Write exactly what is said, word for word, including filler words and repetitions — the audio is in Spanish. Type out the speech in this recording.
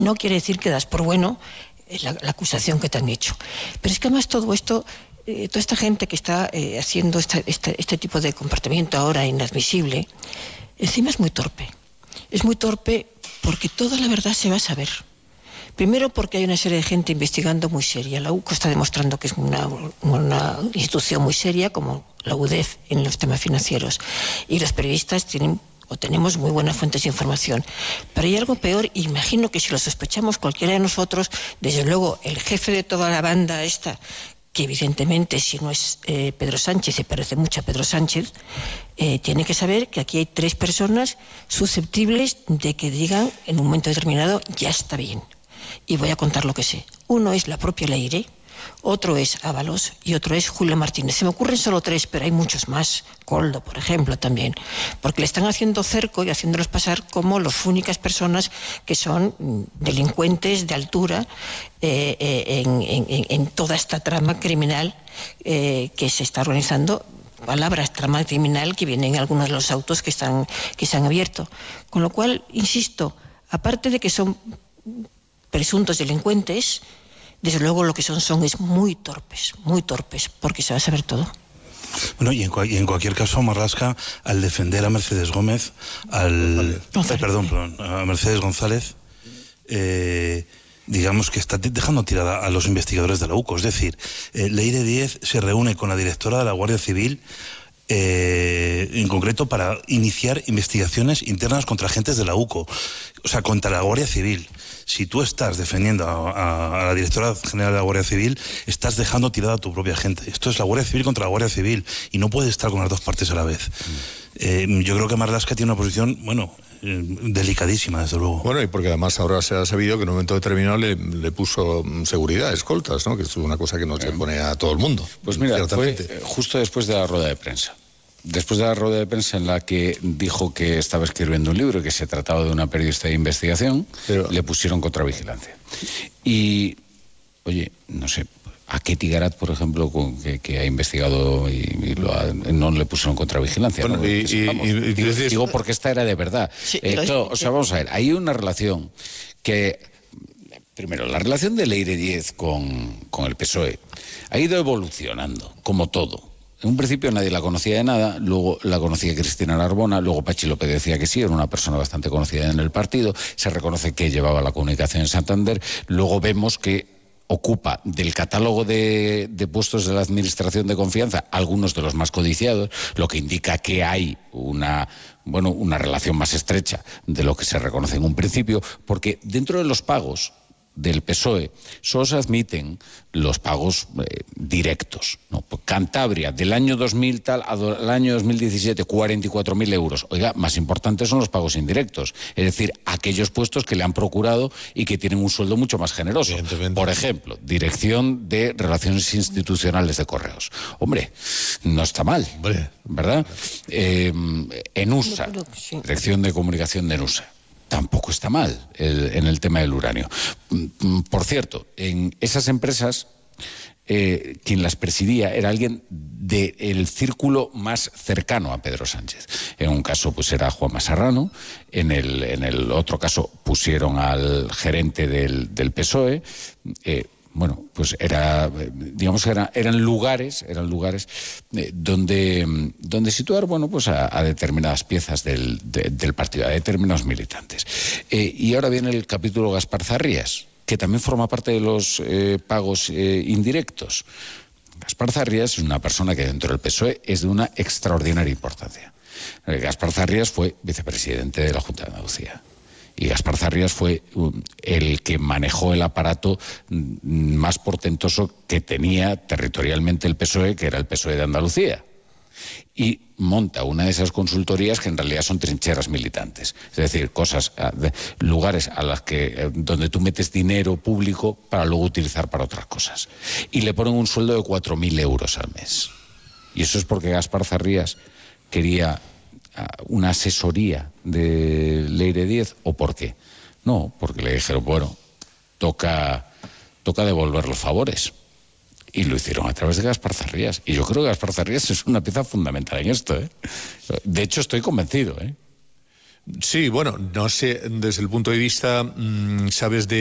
no quiere decir que das por bueno la, la acusación que te han hecho. Pero es que además todo esto, eh, toda esta gente que está eh, haciendo esta, esta, este tipo de comportamiento ahora inadmisible, encima es muy torpe. Es muy torpe porque toda la verdad se va a saber. Primero porque hay una serie de gente investigando muy seria. La U C O está demostrando que es una, una institución muy seria, como la U D E F en los temas financieros. Y los periodistas tienen o tenemos muy buenas fuentes de información. Pero hay algo peor, y imagino que si lo sospechamos cualquiera de nosotros, desde luego el jefe de toda la banda esta, que evidentemente si no es eh, Pedro Sánchez, se parece mucho a Pedro Sánchez, eh, tiene que saber que aquí hay tres personas susceptibles de que digan en un momento determinado, ya está bien. Y voy a contar lo que sé. Uno es la propia Leire, otro es Ábalos y otro es Julio Martínez. Se me ocurren solo tres, pero hay muchos más. Coldo, por ejemplo, también. Porque le están haciendo cerco y haciéndolos pasar como las únicas personas que son delincuentes de altura eh, eh, en, en, en toda esta trama criminal eh, que se está organizando. Palabras, trama criminal, que vienen en algunos de los autos que, están, que se han abierto. Con lo cual, insisto, aparte de que son presuntos delincuentes, desde luego lo que son son es muy torpes, muy torpes, porque se va a saber todo. Bueno, y en, y en cualquier caso, Marlaska, al defender a Mercedes Gómez, al González. Eh, perdón, perdón, a Mercedes González, eh, digamos que está dejando tirada a los investigadores de la U C O. Es decir, eh, Leire Díez se reúne con la directora de la Guardia Civil, Eh, en concreto para iniciar investigaciones internas contra agentes de la U C O, o sea, contra la Guardia Civil. Si tú estás defendiendo a, a, a la directora general de la Guardia Civil, estás dejando tirada a tu propia gente. Esto es la Guardia Civil contra la Guardia Civil y no puedes estar con las dos partes a la vez. Mm. Eh, yo creo que Marlaska tiene una posición, bueno, eh, delicadísima, desde luego. Bueno, y porque además ahora se ha sabido que en un momento determinado le, le puso seguridad, escoltas, ¿no? Que es una cosa que no se pone a todo el mundo. Pues mira, fue justo después de la rueda de prensa. Después de la rueda de prensa en la que dijo que estaba escribiendo un libro y que se trataba de una periodista de investigación, Pero... le pusieron contravigilancia. Y, oye, no sé, a Ketty Garat, por ejemplo, con, que, que ha investigado y, y lo ha, no le pusieron contravigilancia. Bueno, ¿no? y, y, vamos, y, y, digo, y, digo porque esta era de verdad. Sí, eh, claro, es, o sea, vamos a ver, hay una relación que... Primero, la relación de Leire Díez con, con el P S O E ha ido evolucionando, como todo. En un principio nadie la conocía de nada, luego la conocía Cristina Narbona, luego Pachi López decía que sí, era una persona bastante conocida en el partido, se reconoce que llevaba la comunicación en Santander, luego vemos que ocupa del catálogo de, de puestos de la administración de confianza algunos de los más codiciados, lo que indica que hay una, bueno, una relación más estrecha de lo que se reconoce en un principio, porque dentro de los pagos del P S O E solo se admiten los pagos eh, directos, ¿no? Cantabria, del año dos mil tal al año dos mil diecisiete, cuarenta y cuatro mil euros. Oiga, más importantes son los pagos indirectos, es decir, aquellos puestos que le han procurado y que tienen un sueldo mucho más generoso. Por ejemplo, Dirección de Relaciones Institucionales de Correos. Hombre, no está mal, ¿verdad? Eh, ENUSA, Dirección de Comunicación de ENUSA. Tampoco está mal el, en el tema del uranio. Por cierto, en esas empresas, eh, quien las presidía era alguien del círculo más cercano a Pedro Sánchez. En un caso, pues era Juanma Serrano, en el, en el otro caso pusieron al gerente del, del P S O E. Eh, Bueno, pues era, digamos que era, eran lugares, eran lugares eh, donde, donde situar, bueno, pues a, a determinadas piezas del, de, del partido, a determinados militantes. Eh, y ahora viene el capítulo Gaspar Zarrías, que también forma parte de los eh, pagos eh, indirectos. Gaspar Zarrías es una persona que dentro del P S O E es de una extraordinaria importancia. Eh, Gaspar Zarrías fue vicepresidente de la Junta de Andalucía. Y Gaspar Zarrías fue el que manejó el aparato más portentoso que tenía territorialmente el P S O E, que era el P S O E de Andalucía. Y monta una de esas consultorías que en realidad son trincheras militantes. Es decir, cosas, lugares a las que, donde tú metes dinero público para luego utilizar para otras cosas. Y le ponen un sueldo de cuatro mil euros al mes. Y eso es porque Gaspar Zarrías quería una asesoría de Leire Díez, ¿o por qué? No, porque le dijeron, bueno, toca, toca devolver los favores. Y lo hicieron a través de Gaspar Zarrías. Y yo creo que Gaspar Zarrías es una pieza fundamental en esto, ¿eh? De hecho, estoy convencido, ¿eh? Sí, bueno, no sé, desde el punto de vista, mmm, sabes, de